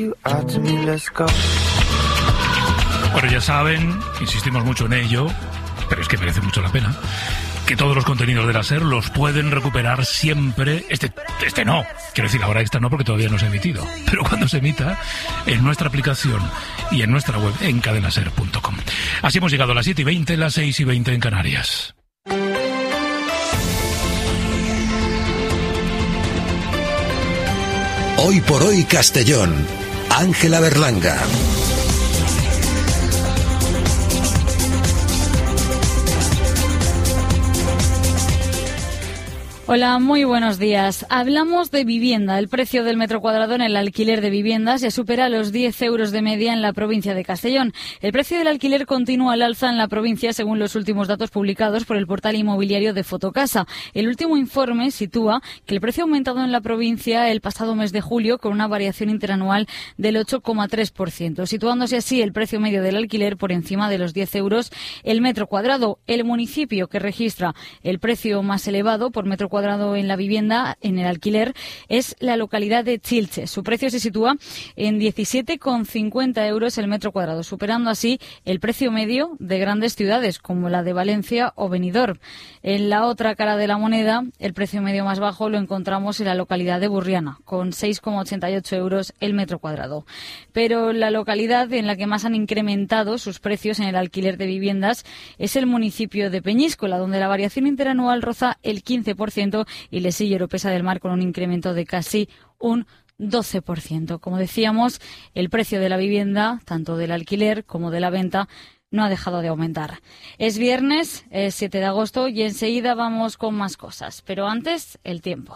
Bueno, ya saben, insistimos mucho en ello, pero es que merece mucho la pena, que todos los contenidos de la SER los pueden recuperar siempre. Este no, quiero decir, ahora extra no, porque todavía no se ha emitido, pero cuando se emita, en nuestra aplicación y en nuestra web, en cadenaser.com. Así hemos llegado a las 7:20, las 6:20 en Canarias. Hoy por hoy Castellón. Ángela Berlanga. Hola, muy buenos días. Hablamos de vivienda. El precio del metro cuadrado en el alquiler de viviendas ya supera los 10 euros de media en la provincia de Castellón. El precio del alquiler continúa al alza en la provincia según los últimos datos publicados por el portal inmobiliario de Fotocasa. El último informe sitúa que el precio ha aumentado en la provincia el pasado mes de julio con una variación interanual del 8,3%, situándose así el precio medio del alquiler por encima de los 10 euros el metro cuadrado. El municipio que registra el precio más elevado por metro cuadrado en la vivienda, en el alquiler, es la localidad de Chilche. Su precio se sitúa en 17,50 euros el metro cuadrado, superando así el precio medio de grandes ciudades como la de Valencia o Benidorm. En la otra cara de la moneda, el precio medio más bajo lo encontramos en la localidad de Burriana, con 6,88 euros el metro cuadrado. Pero la localidad en la que más han incrementado sus precios en el alquiler de viviendas es el municipio de Peñíscola, donde la variación interanual roza el 15% y le sigue Oropesa del Mar con un incremento de casi un 12%. Como decíamos, el precio de la vivienda, tanto del alquiler como de la venta, no ha dejado de aumentar. Es viernes, es 7 de agosto y enseguida vamos con más cosas. Pero antes, el tiempo.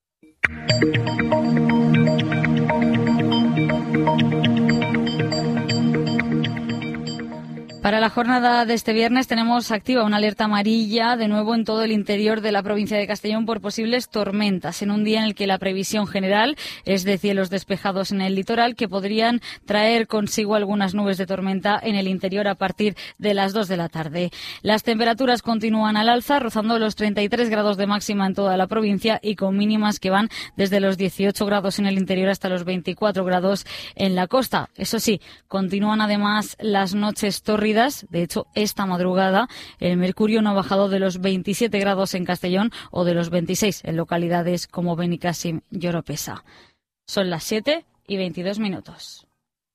Para la jornada de este viernes tenemos activa una alerta amarilla de nuevo en todo el interior de la provincia de Castellón por posibles tormentas, en un día en el que la previsión general es de cielos despejados en el litoral que podrían traer consigo algunas nubes de tormenta en el interior a partir de las 2 de la tarde. Las temperaturas continúan al alza, rozando los 33 grados de máxima en toda la provincia y con mínimas que van desde los 18 grados en el interior hasta los 24 grados en la costa. Eso sí, continúan además las noches tórridas. De hecho, esta madrugada el mercurio no ha bajado de los 27 grados en Castellón o de los 26 en localidades como Benicàssim y Oropesa. Son las 7:22.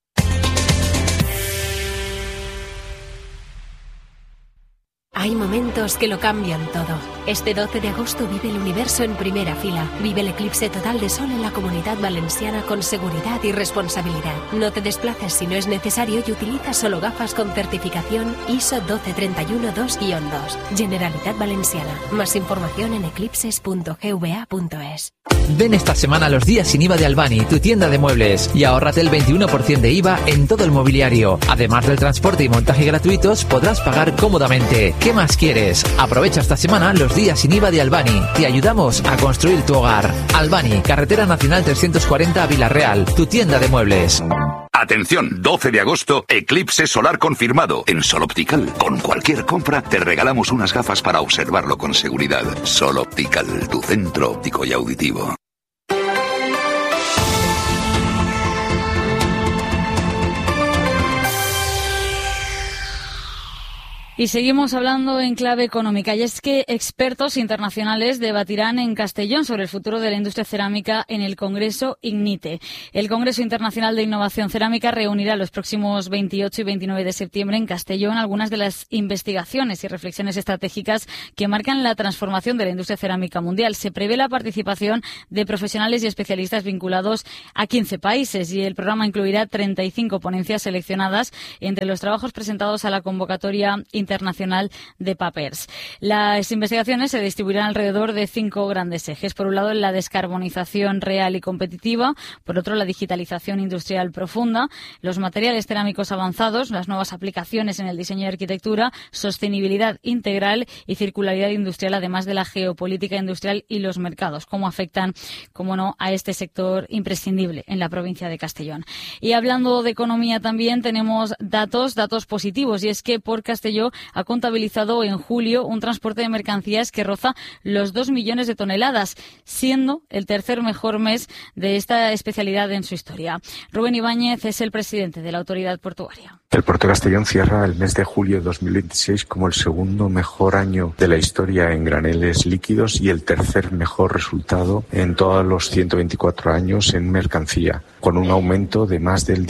Hay momentos que lo cambian todo. Este 12 de agosto vive el universo en primera fila. Vive el eclipse total de sol en la Comunidad Valenciana con seguridad y responsabilidad. No te desplaces si no es necesario y utiliza solo gafas con certificación ISO 12412-2. Generalitat Valenciana. Más información en eclipses.gva.es. Ven esta semana a los días sin IVA de Albani, tu tienda de muebles, y ahórrate el 21% de IVA en todo el mobiliario. Además del transporte y montaje gratuitos, podrás pagar cómodamente. ¿Qué más quieres? Aprovecha esta semana los días sin IVA de Albani. Te ayudamos a construir tu hogar. Albani, Carretera Nacional 340 a Vila-real, tu tienda de muebles. Atención, 12 de agosto, eclipse solar confirmado en Sol Optical. Con cualquier compra te regalamos unas gafas para observarlo con seguridad. Sol Optical, tu centro óptico y auditivo. Y seguimos hablando en clave económica, y es que expertos internacionales debatirán en Castellón sobre el futuro de la industria cerámica en el Congreso IGNITE. El Congreso Internacional de Innovación Cerámica reunirá los próximos 28 y 29 de septiembre en Castellón algunas de las investigaciones y reflexiones estratégicas que marcan la transformación de la industria cerámica mundial. Se prevé la participación de profesionales y especialistas vinculados a 15 países y el programa incluirá 35 ponencias seleccionadas entre los trabajos presentados a la convocatoria internacional de Papers. Las investigaciones se distribuirán alrededor de 5 grandes ejes. Por un lado, la descarbonización real y competitiva. Por otro, la digitalización industrial profunda. Los materiales cerámicos avanzados. Las nuevas aplicaciones en el diseño y arquitectura. Sostenibilidad integral y circularidad industrial, además de la geopolítica industrial y los mercados. Cómo afectan, cómo no, a este sector imprescindible en la provincia de Castellón. Y hablando de economía también tenemos datos positivos. Y es que por Castelló ha contabilizado en julio un transporte de mercancías que roza los 2 millones de toneladas, siendo el tercer mejor mes de esta especialidad en su historia. Rubén Ibáñez es el presidente de la autoridad portuaria. El puerto de Castellón cierra el mes de julio de 2026 como el segundo mejor año de la historia en graneles líquidos y el tercer mejor resultado en todos los 124 años en mercancía, con un aumento de más del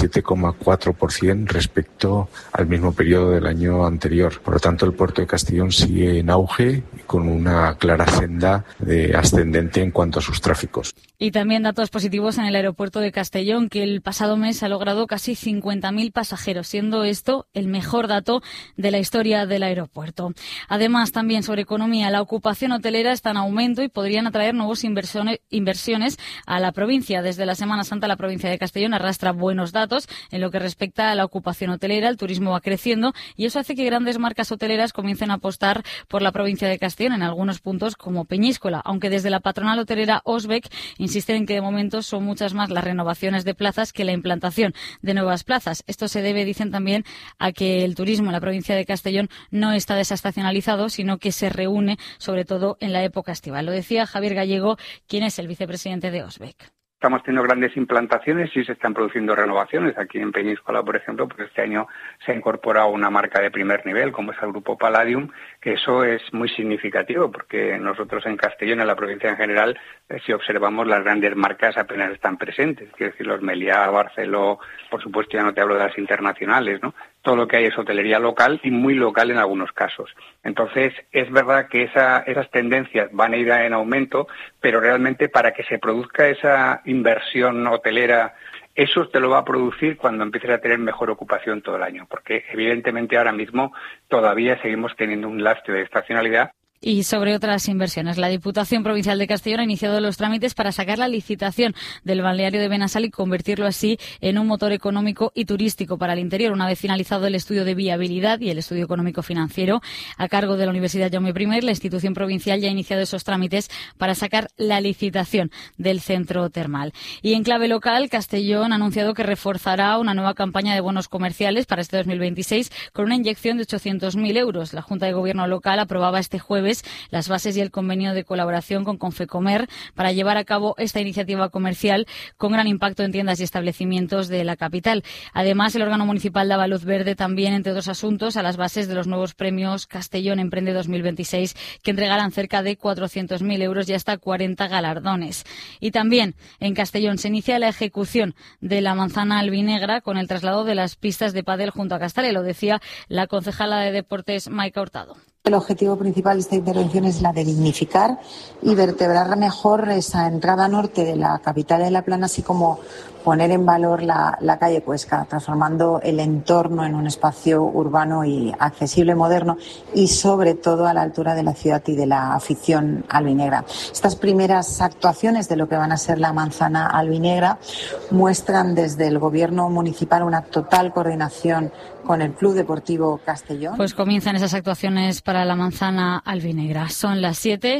17,4% respecto al mismo periodo del año anterior. Por lo tanto, el puerto de Castellón sigue en auge y con una clara senda ascendente en cuanto a sus tráficos. Y también datos positivos en el aeropuerto de Castellón, que el pasado mes ha logrado casi 50.000 pasajeros, siendo esto el mejor dato de la historia del aeropuerto. Además, también sobre economía, la ocupación hotelera está en aumento y podrían atraer nuevas inversiones a la provincia. Desde la Semana Santa, la provincia de Castellón arrastra buenos datos en lo que respecta a la ocupación hotelera. El turismo va creciendo y eso hace que grandes marcas hoteleras comiencen a apostar por la provincia de Castellón en algunos puntos como Peñíscola, aunque desde la patronal hotelera Osbec insisten en que de momento son muchas más las renovaciones de plazas que la implantación de nuevas plazas. Esto se debe, dicen también, a que el turismo en la provincia de Castellón no está desestacionalizado, sino que se reúne sobre todo en la época estival. Lo decía Javier Gallego, quien es el vicepresidente de Osbec. Estamos teniendo grandes implantaciones y se están produciendo renovaciones. Aquí en Peñíscola, por ejemplo, porque este año se ha incorporado una marca de primer nivel, como es el Grupo Palladium, que eso es muy significativo, porque nosotros en Castellón, en la provincia en general, si observamos, las grandes marcas apenas están presentes. Quiero decir, los Meliá, Barceló, por supuesto, ya no te hablo de las internacionales, ¿no? Todo lo que hay es hotelería local y muy local en algunos casos. Entonces, es verdad que esas tendencias van a ir en aumento, pero realmente para que se produzca esa inversión hotelera, eso te lo va a producir cuando empieces a tener mejor ocupación todo el año, porque evidentemente ahora mismo todavía seguimos teniendo un lastre de estacionalidad. Y sobre otras inversiones, la Diputación Provincial de Castellón ha iniciado los trámites para sacar la licitación del balneario de Benassal y convertirlo así en un motor económico y turístico para el interior, una vez finalizado el estudio de viabilidad y el estudio económico-financiero a cargo de la Universidad Jaume I. La institución provincial ya ha iniciado esos trámites para sacar la licitación del centro termal. Y en clave local, Castellón ha anunciado que reforzará una nueva campaña de bonos comerciales para este 2026 con una inyección de 800.000 euros. La Junta de Gobierno local aprobaba este jueves las bases y el convenio de colaboración con Confecomer para llevar a cabo esta iniciativa comercial con gran impacto en tiendas y establecimientos de la capital. Además, el órgano municipal daba luz verde también, entre otros asuntos, a las bases de los nuevos premios Castellón Emprende 2026, que entregarán cerca de 400.000 euros y hasta 40 galardones. Y también en Castellón se inicia la ejecución de la manzana albinegra con el traslado de las pistas de pádel junto a Castale. Lo decía la concejala de Deportes, Maika Hurtado. El objetivo principal de esta intervención es la de dignificar y vertebrar mejor esa entrada norte de la capital de La Plana, así como poner en valor la calle Cuesca, transformando el entorno en un espacio urbano y accesible, moderno y sobre todo a la altura de la ciudad y de la afición albinegra. Estas primeras actuaciones de lo que van a ser la manzana albinegra muestran desde el Gobierno municipal una total coordinación con el Club Deportivo Castellón. Pues comienzan esas actuaciones para la manzana albinegra. Son las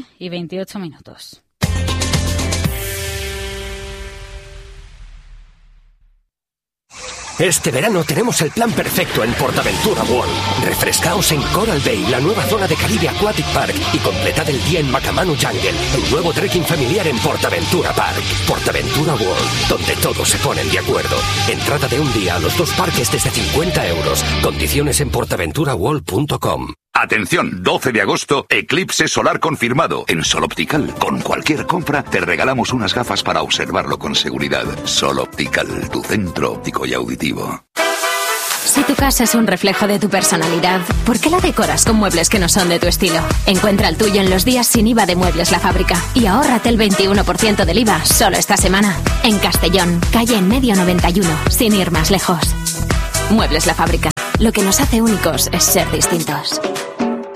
7:28. Este verano tenemos el plan perfecto en PortAventura World. Refrescaos en Coral Bay, la nueva zona de Caribe Aquatic Park, y completad el día en Macamanu Jungle, el nuevo trekking familiar en PortAventura Park. PortAventura World, donde todos se ponen de acuerdo. Entrada de un día a los 2 parques desde 50 euros. Condiciones en portaventuraworld.com. Atención, 12 de agosto, eclipse solar confirmado en Sol Optical. Con cualquier compra te regalamos unas gafas para observarlo con seguridad. Sol Optical, tu centro óptico y auditivo. Si tu casa es un reflejo de tu personalidad, ¿por qué la decoras con muebles que no son de tu estilo? Encuentra el tuyo en los días sin IVA de Muebles La Fábrica y ahórrate el 21% del IVA solo esta semana. En Castellón, calle En Medio 91, sin ir más lejos. Muebles La Fábrica. Lo que nos hace únicos es ser distintos.